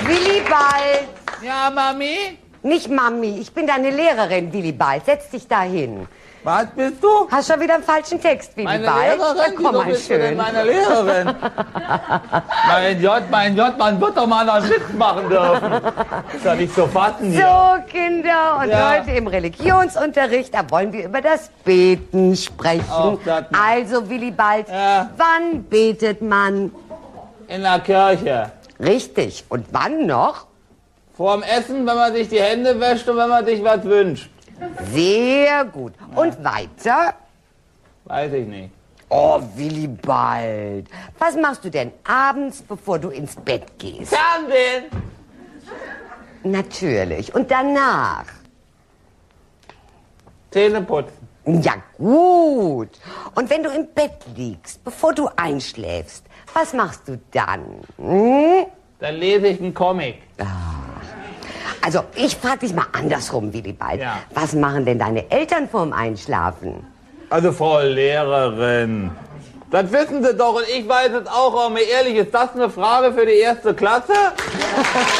Willibald! Ja, Mami? Nicht Mami, ich bin deine Lehrerin, Willibald. Setz dich da hin. Was bist du? Hast schon wieder einen falschen Text, Meine Willibald. Lehrerin? Komm Wieso mal bist du denn schön. meine Lehrerin? mein Gott, man wird doch mal einen Witz machen dürfen. Ist doch nicht so fassen hier. So, Kinder, und Ja. heute im Religionsunterricht, da wollen wir über das Beten sprechen. Auch das noch. Also, Willibald, Ja. wann betet man? In der Kirche. Richtig. Und wann noch? Vorm Essen, wenn man sich die Hände wäscht und wenn man sich was wünscht. Sehr gut. Und weiter? Weiß ich nicht. Oh, Willibald. Was machst du denn abends, bevor du ins Bett gehst? Fernsehen! Natürlich. Und danach? Zähne putzen. Ja, gut. Und wenn du im Bett liegst, bevor du einschläfst, was machst du dann? Hm? Dann lese ich einen Comic. Also, ich frag dich mal andersrum, Willibald. Ja. Was machen denn deine Eltern vorm Einschlafen? Also, Frau Lehrerin, das wissen Sie doch und ich weiß es auch, aber mir ehrlich, ist das eine Frage für die 1. Klasse?